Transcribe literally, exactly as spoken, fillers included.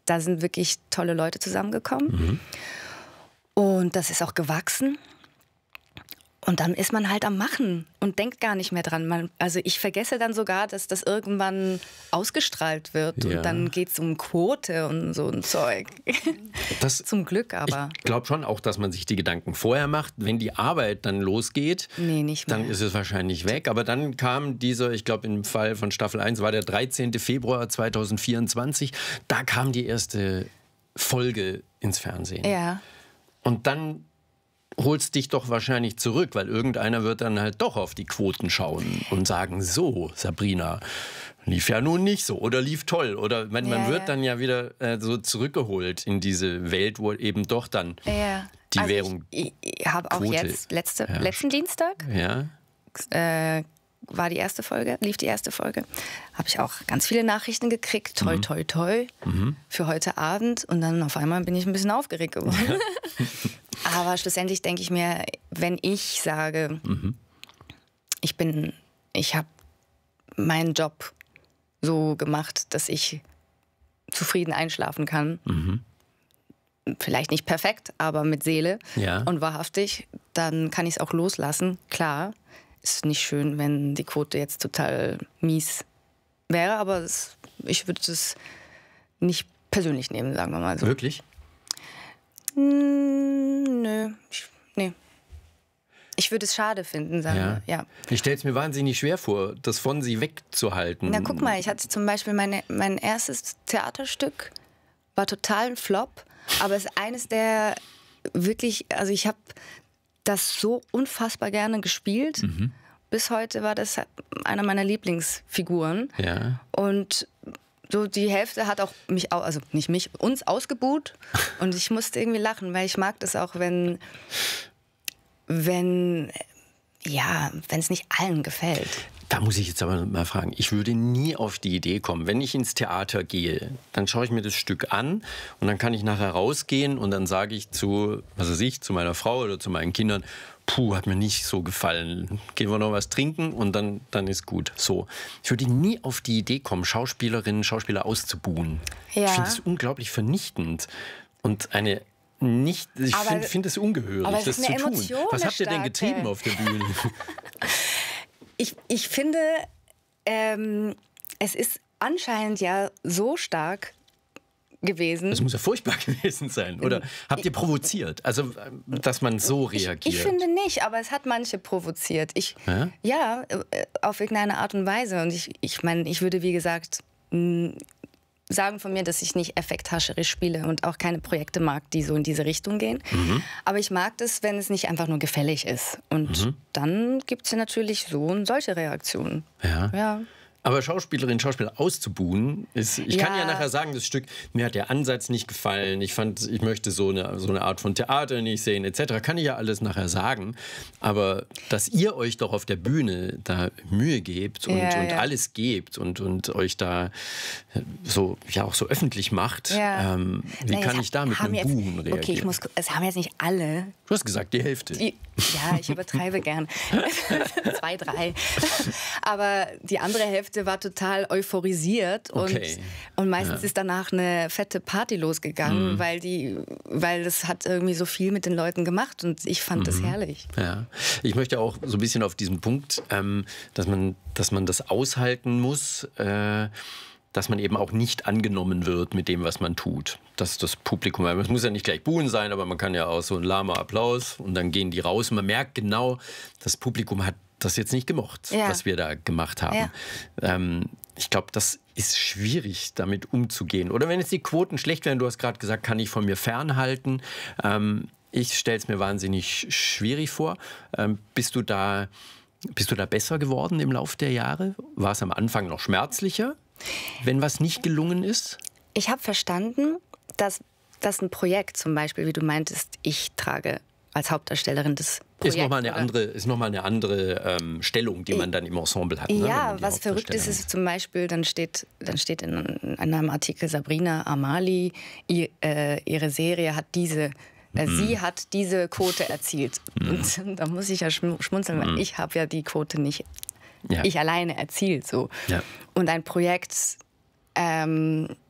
da sind wirklich tolle Leute zusammengekommen. Mhm. Und das ist auch gewachsen. Und dann ist man halt am Machen und denkt gar nicht mehr dran. Man, also ich vergesse dann sogar, dass das irgendwann ausgestrahlt wird. Ja. Und dann geht es um Quote und so ein Zeug. Das, Zum Glück aber. Ich glaube schon auch, dass man sich die Gedanken vorher macht. Wenn die Arbeit dann losgeht, nee, nicht mehr. dann ist es wahrscheinlich weg. Aber dann kam dieser, ich glaube im Fall von Staffel eins war der dreizehnte Februar zweitausendvierundzwanzig. Da kam die erste Folge ins Fernsehen. Ja. Und dann holst dich doch wahrscheinlich zurück, weil irgendeiner wird dann halt doch auf die Quoten schauen und sagen, so, Sabrina, lief ja nun nicht so oder lief toll. Oder man, ja, man wird ja. dann ja wieder äh, so zurückgeholt in diese Welt, wo eben doch dann ja. die also Währung Ich, ich habe auch Quote jetzt, letzte, herrscht. letzten Dienstag, Ja, äh, war die erste Folge, lief die erste Folge, habe ich auch ganz viele Nachrichten gekriegt, toi, Mhm. toi, toi, Mhm. für heute Abend. Und dann auf einmal bin ich ein bisschen aufgeregt geworden. Aber schlussendlich denke ich mir, wenn ich sage, Mhm. ich bin, ich habe meinen Job so gemacht, dass ich zufrieden einschlafen kann, Mhm. vielleicht nicht perfekt, aber mit Seele Ja. und wahrhaftig, dann kann ich es auch loslassen. Klar, ist nicht schön, wenn die Quote jetzt total mies wäre, aber es, ich würde es nicht persönlich nehmen, sagen wir mal so. Wirklich? Mm, nö, ich, nee. Ich würde es schade finden, sagen Ja. wir. Ja. Ich stelle es mir wahnsinnig schwer vor, das von sie wegzuhalten. Na guck mal, ich hatte zum Beispiel meine, mein erstes Theaterstück, war total ein Flop, aber ist eines der wirklich, also ich habe das so unfassbar gerne gespielt. Mhm. Bis heute war das einer meiner Lieblingsfiguren. Ja. Und so die Hälfte hat auch mich, au- also nicht mich, uns ausgebuht. Und ich musste irgendwie lachen, weil ich mag das auch, wenn, wenn, ja, wenn es nicht allen gefällt. Da muss ich jetzt aber mal fragen, ich würde nie auf die Idee kommen, wenn ich ins Theater gehe, dann schaue ich mir das Stück an und dann kann ich nachher rausgehen und dann sage ich zu, was weiß ich, zu meiner Frau oder zu meinen Kindern, puh, hat mir nicht so gefallen, gehen wir noch was trinken und dann, dann ist gut. So. Ich würde nie auf die Idee kommen, Schauspielerinnen, Schauspieler auszubuhen. Ja. Ich finde das unglaublich vernichtend und eine nicht, ich Aber- finde find es ungehörig, aber es das ist zu eine tun. Emotion, Was eine habt ihr denn starke. getrieben auf der Bühne? Ich, ich finde, ähm, es ist anscheinend ja so stark gewesen. Das muss ja furchtbar gewesen sein. Oder habt ihr provoziert? Also, dass man so reagiert? Ich, ich finde nicht, aber es hat manche provoziert. Ich, Ja? ja, äh, auf irgendeine Art und Weise. Und ich, ich meine, ich würde, wie gesagt, mh, sagen von mir, dass ich nicht effekthascherisch spiele und auch keine Projekte mag, die so in diese Richtung gehen. Mhm. Aber ich mag das, wenn es nicht einfach nur gefällig ist. Und Mhm. dann gibt es ja natürlich so und solche Reaktionen. Ja. Ja. Aber Schauspielerinnen, Schauspieler auszubuhen, ist, ich Ja. kann ja nachher sagen, das Stück, mir hat der Ansatz nicht gefallen, ich fand, ich möchte so eine, so eine Art von Theater nicht sehen, et cetera. Kann ich ja alles nachher sagen. Aber dass ihr euch doch auf der Bühne da Mühe gebt und, Ja, und ja. alles gebt und, und euch da so, ja, auch so öffentlich macht, Ja. ähm, wie Na, kann es ich da mit haben einem jetzt- Buhen reagieren? Okay, ich muss, es haben jetzt nicht alle. Du hast gesagt, die Hälfte. Die, ja, ich übertreibe gern. Zwei, drei. Aber die andere Hälfte war total euphorisiert und, Okay. und meistens Ja. ist danach eine fette Party losgegangen, Mhm. weil die, weil das hat irgendwie so viel mit den Leuten gemacht und ich fand das herrlich. Ja, ich möchte auch so ein bisschen auf diesen Punkt, ähm, dass man, dass man das aushalten muss, äh, dass man eben auch nicht angenommen wird mit dem, was man tut. Dass das Publikum, es muss ja nicht gleich buhen sein, aber man kann ja auch so ein lahmer Applaus und dann gehen die raus und man merkt genau, das Publikum hat das jetzt nicht gemocht, Ja. was wir da gemacht haben. Ja. Ähm, ich glaube, das ist schwierig, damit umzugehen. Oder wenn jetzt die Quoten schlecht wären, du hast gerade gesagt, kann ich von mir fernhalten. Ähm, ich stelle es mir wahnsinnig schwierig vor. Ähm, bist du da, bist du da besser geworden im Laufe der Jahre? War es am Anfang noch schmerzlicher, wenn was nicht gelungen ist? Ich habe verstanden, dass, dass ein Projekt zum Beispiel, wie du meintest, ich trage als Hauptdarstellerin des Projekts. Ist nochmal eine oder- andere, ist noch mal eine andere ähm, Stellung, die man dann im Ensemble hat. Ne? Wenn Ja, man die was verrückt ist, Hauptdarstellerin ist zum Beispiel, dann steht, dann steht in, in einem Artikel, Sabrina Amali, ihr, äh, ihre Serie hat diese, äh, Mhm. sie hat diese Quote erzielt. Und da muss ich ja schm- schmunzeln, weil ich habe ja die Quote nicht, Ja. ich alleine erzielt. So. Ja. Und ein Projekt, ähm,